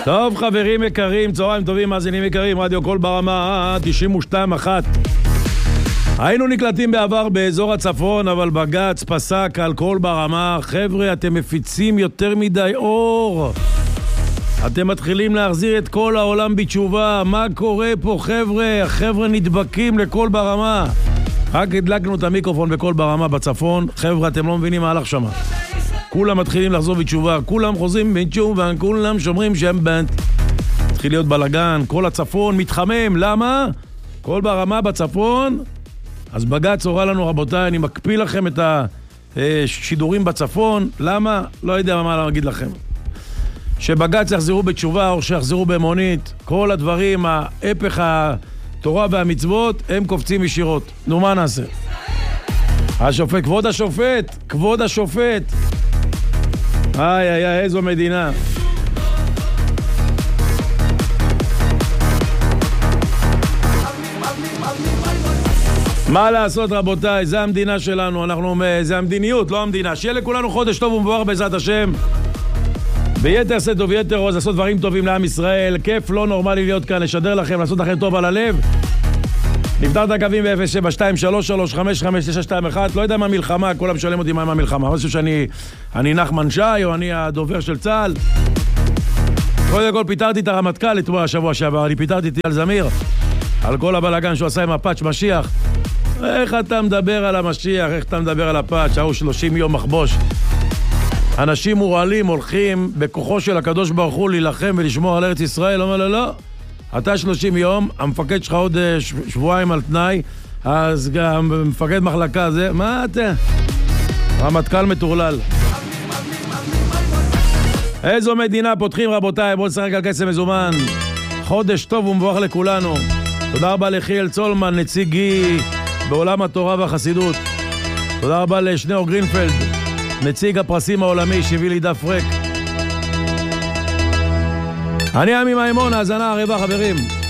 טוב, חברים יקרים, צהריים טובים, מאזינים יקרים, רדיו קול ברמה 92.1. היינו נקלטים בעבר באזור הצפון, אבל בג"ץ פסק על קול ברמה. חבר'ה, אתם מפיצים יותר מדי אור. אתם מתחילים להחזיר את כל העולם בתשובה. מה קורה פה, חבר'ה? החבר'ה נדבקים לקול ברמה. רק הדלקנו את המיקרופון בקול ברמה בצפון. חבר'ה, אתם לא מבינים מה הלך שמה. כולם מתחילים לחזור בתשובה, כולם חוזרים בתשובה, כולם שומרים שהם בנט. מתחיל להיות בלגן, כל הצפון מתחמם. למה? קול ברמה בצפון. אז בג"ץ הורה לנו, רבותיי, אני מקפיא לכם את השידורים בצפון. למה? לא יודע מה להגיד לכם. שבג"ץ יחזרו בתשובה או שיחזרו במונית, כל הדברים, ההפך התורה והמצוות, הם קופצים ישירות. נו, מה נעשה? השופט, כבוד השופט. איי, איזו מדינה. מה לעשות, רבותיי? זה המדינה שלנו, זה המדיניות, לא המדינה. שיהיה לכולנו חודש טוב ומבורך בעזרת השם. ביתר שאת וביתר עוז, לעשות דברים טובים לעם ישראל. כיף לא נורמלי להיות כאן, לשדר לכם, לעשות לכם טוב על הלב. נפתח את הקווים ב-0723355921. לא יודע מה מלחמה, כולם שואלים אותי מה המלחמה. אני חושב שאני נחמן שי, או אני הדובר של צה"ל. קודם כל פיתרתי את הרמטכ"ל אתמול השבוע שעבר, אני פיתרתי את אייל זמיר על כל הבלגן שהוא עשה עם הפאץ' משיח. איך אתה מדבר על המשיח, איך אתה מדבר על הפאץ', 30 יום מחבוש. אנשים מורעלים הולכים בכוחו של הקדוש ברוך הוא להילחם ולשמור על ארץ ישראל. אומר לו, לא, אתה 30 יום, המפקד שלך עוד שבועיים על תנאי, אז גם מפקד מחלקה זה, מה אתה? רמטכ"ל מטורלל. איזו מדינה פותחים, רבותיי, בואו נשחק על כסף מזומן. חודש טוב ומבורך לכולנו. תודה רבה לחיאל צולמן, נציגי בעולם התורה והחסידות. תודה רבה לשניאור גרינפלד, נציג הפרסים העולמי, שהביא לי דף ריק. אני עמי מימון, האזנה הרבה, חברים.